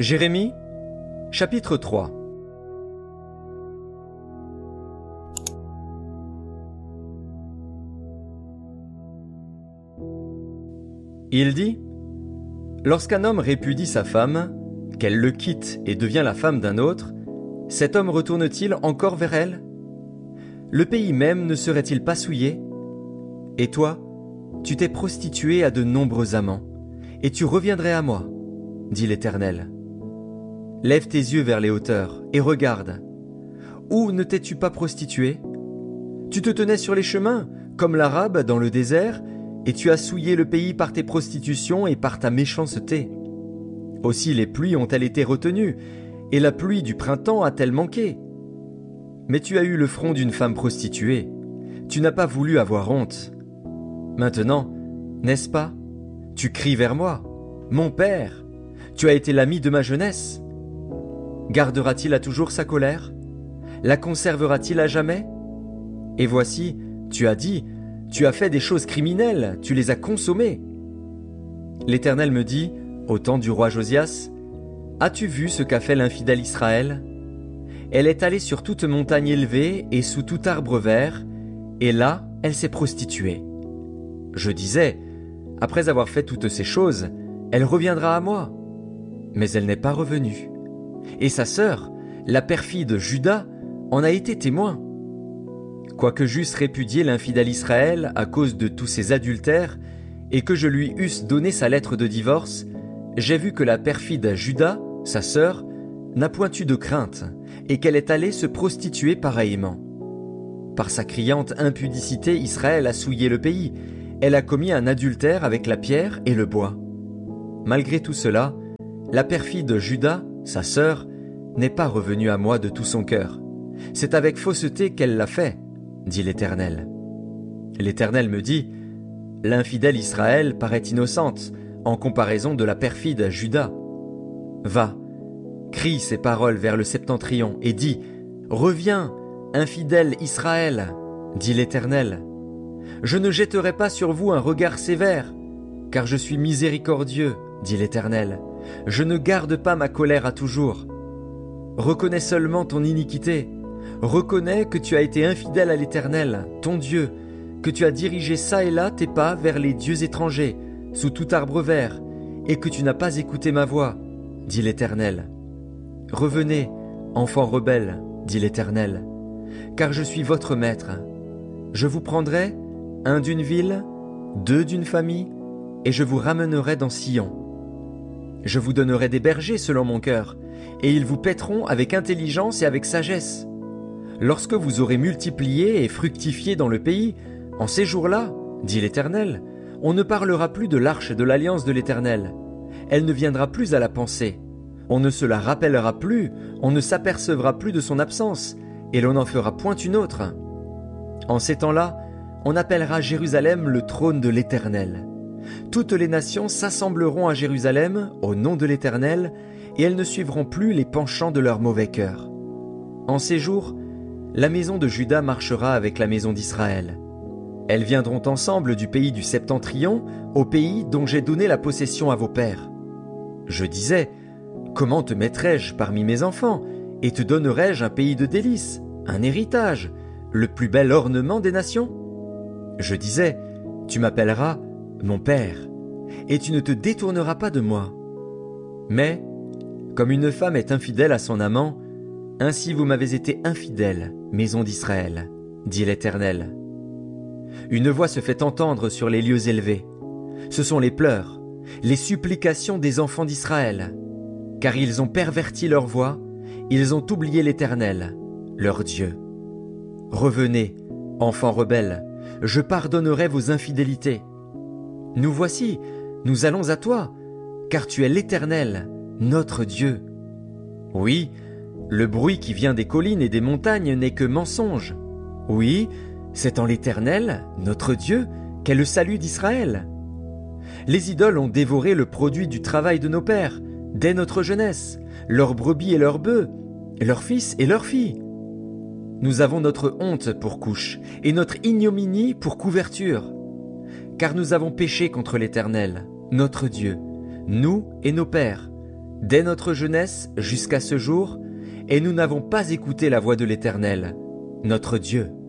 Jérémie, chapitre 3. Il dit : lorsqu'un homme répudie sa femme, qu'elle le quitte et devient la femme d'un autre, cet homme retourne-t-il encore vers elle ? Le pays même ne serait-il pas souillé ? Et toi, tu t'es prostituée à de nombreux amants, et tu reviendrais à moi, dit l'Éternel. Lève tes yeux vers les hauteurs et regarde. Où ne t'es-tu pas prostituée ? Tu te tenais sur les chemins, comme l'Arabe dans le désert, et tu as souillé le pays par tes prostitutions et par ta méchanceté. Aussi les pluies ont-elles été retenues, et la pluie du printemps a-t-elle manqué ? Mais tu as eu le front d'une femme prostituée. Tu n'as pas voulu avoir honte. Maintenant, n'est-ce pas ? Tu cries vers moi. Mon père, tu as été l'ami de ma jeunesse. Gardera-t-il à toujours sa colère ? La conservera-t-il à jamais ? Et voici, tu as dit, tu as fait des choses criminelles, tu les as consommées. L'Éternel me dit, au temps du roi Josias, as-tu vu ce qu'a fait l'infidèle Israël ? Elle est allée sur toute montagne élevée et sous tout arbre vert, et là, elle s'est prostituée. Je disais, après avoir fait toutes ces choses, elle reviendra à moi. Mais elle n'est pas revenue. Et sa sœur, la perfide Juda, en a été témoin. Quoique j'eusse répudié l'infidèle Israël à cause de tous ses adultères, et que je lui eusse donné sa lettre de divorce, j'ai vu que la perfide Juda, sa sœur, n'a point eu de crainte, et qu'elle est allée se prostituer pareillement. Par sa criante impudicité, Israël a souillé le pays. Elle a commis un adultère avec la pierre et le bois. Malgré tout cela, la perfide Juda, sa sœur, n'est pas revenue à moi de tout son cœur. C'est avec fausseté qu'elle l'a fait, dit l'Éternel. L'Éternel me dit, l'infidèle Israël paraît innocente en comparaison de la perfide Juda. Va, crie ces paroles vers le septentrion et dis, reviens, infidèle Israël, dit l'Éternel. Je ne jetterai pas sur vous un regard sévère, car je suis miséricordieux, dit l'Éternel. Je ne garde pas ma colère à toujours. Reconnais seulement ton iniquité. Reconnais que tu as été infidèle à l'Éternel, ton Dieu, que tu as dirigé çà et là tes pas vers les dieux étrangers, sous tout arbre vert, et que tu n'as pas écouté ma voix, dit l'Éternel. Revenez, enfants rebelles, dit l'Éternel, car je suis votre maître. Je vous prendrai, un d'une ville, deux d'une famille, et je vous ramènerai dans Sion. Je vous donnerai des bergers selon mon cœur, et ils vous paîtront avec intelligence et avec sagesse. Lorsque vous aurez multiplié et fructifié dans le pays, en ces jours-là, dit l'Éternel, on ne parlera plus de l'arche de l'alliance de l'Éternel. Elle ne viendra plus à la pensée. On ne se la rappellera plus, on ne s'apercevra plus de son absence, et l'on n'en fera point une autre. En ces temps-là, on appellera Jérusalem le trône de l'Éternel. Toutes les nations s'assembleront à Jérusalem au nom de l'Éternel, et elles ne suivront plus les penchants de leur mauvais cœur. En ces jours, la maison de Juda marchera avec la maison d'Israël. Elles viendront ensemble du pays du Septentrion, au pays dont j'ai donné la possession à vos pères. Je disais, comment te mettrais-je parmi mes enfants, et te donnerais-je un pays de délices, un héritage, le plus bel ornement des nations ? Je disais, tu m'appelleras mon père, et tu ne te détourneras pas de moi. Mais, comme une femme est infidèle à son amant, ainsi vous m'avez été infidèle, maison d'Israël, dit l'Éternel. Une voix se fait entendre sur les lieux élevés. Ce sont les pleurs, les supplications des enfants d'Israël, car ils ont perverti leur voix, ils ont oublié l'Éternel, leur Dieu. Revenez, enfants rebelles, je pardonnerai vos infidélités. Nous voici, nous allons à toi, car tu es l'Éternel, notre Dieu. Oui, le bruit qui vient des collines et des montagnes n'est que mensonge. Oui, c'est en l'Éternel, notre Dieu, qu'est le salut d'Israël. Les idoles ont dévoré le produit du travail de nos pères, dès notre jeunesse, leurs brebis et leurs bœufs, leurs fils et leurs filles. Nous avons notre honte pour couche, et notre ignominie pour couverture. Car nous avons péché contre l'Éternel, notre Dieu, nous et nos pères, dès notre jeunesse jusqu'à ce jour, et nous n'avons pas écouté la voix de l'Éternel, notre Dieu.